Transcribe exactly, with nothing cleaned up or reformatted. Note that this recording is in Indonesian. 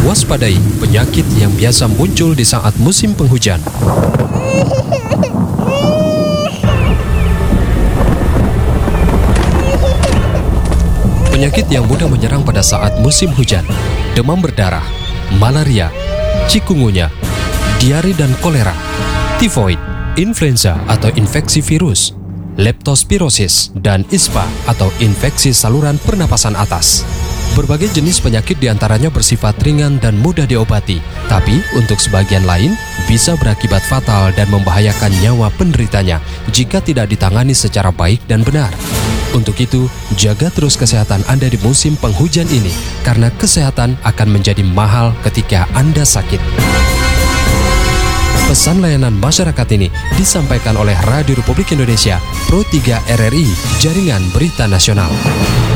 Waspadai penyakit yang biasa muncul di saat musim penghujan. Penyakit yang mudah menyerang pada saat musim hujan: demam berdarah, malaria, cikungunya, diare dan kolera, tifoid, influenza atau infeksi virus, leptospirosis, dan ispa atau infeksi saluran pernapasan atas. Berbagai jenis penyakit diantaranya bersifat ringan dan mudah diobati, tapi untuk sebagian lain bisa berakibat fatal dan membahayakan nyawa penderitanya jika tidak ditangani secara baik dan benar. Untuk itu, jaga terus kesehatan Anda di musim penghujan ini, karena kesehatan akan menjadi mahal ketika Anda sakit. Pesan layanan masyarakat ini disampaikan oleh Radio Republik Indonesia, Pro tiga R R I, Jaringan Berita Nasional.